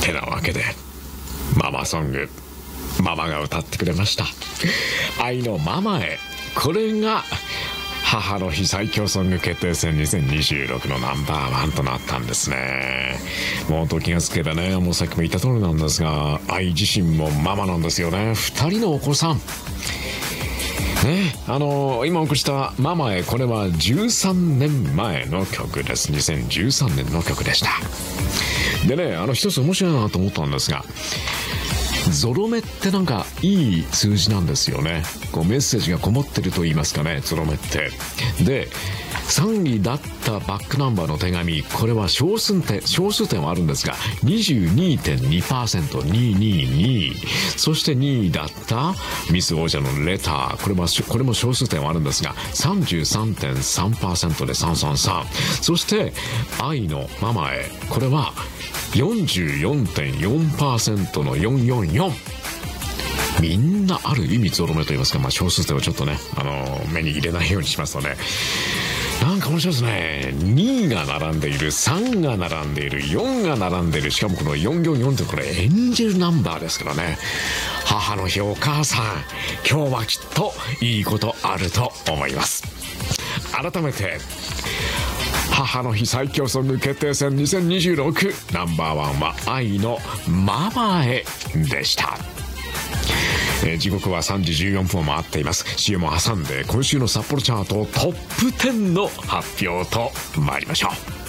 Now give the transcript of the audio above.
てなわけでママソング、ママが歌ってくれました。愛のママへ。これが母の日最強ソング決定戦2026のナンバーワンとなったんですね。もう時がつけばね、もうさっきも言った通りなんですが、愛自身もママなんですよね。2人のお子さんね、今お送りしたママへ、これは13年前の曲です。2013年の曲でした。でね、一つ面白いなと思ったんですが、ゾロ目ってなんかいい数字なんですよね。こうメッセージがこもってると言いますかね、ゾロ目って。で、3位だったバックナンバーの手紙、これは小数点はあるんですが 22.2%、 222。そして2位だったミス王者のレター、これも小数点はあるんですが 33.3% で333。そして愛のママへ、これは 44.4% の444。みんなある意味ゾロ目と言いますか、小数点をちょっとね、目に入れないようにしますとね、なんか面白いですね。2が並んでいる、3が並んでいる、4が並んでいる。しかもこの444ってこれエンジェルナンバーですからね。母の日、お母さん、今日はきっといいことあると思います。改めて母の日最強ソング決定戦2026、ナンバーワンは愛のママへでした。時刻は3時14分を回っています。 CM を挟んで今週の札幌チャートトップ10の発表と参りましょう。